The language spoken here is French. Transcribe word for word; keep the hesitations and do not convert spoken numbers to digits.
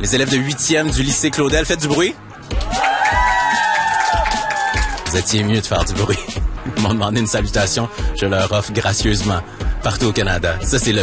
Les élèves de huitième du lycée Claudel, faites du bruit. Vous étiez mieux de faire du bruit. Ils m'ont demandé une salutation, je leur offre gracieusement partout au Canada. Ça, c'est le